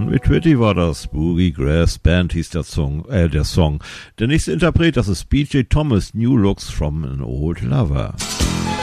Conway Twitty war das. Boogie Grass Band hieß der Song. Der nächste Interpret, das ist B.J. Thomas, New Looks from an Old Lover.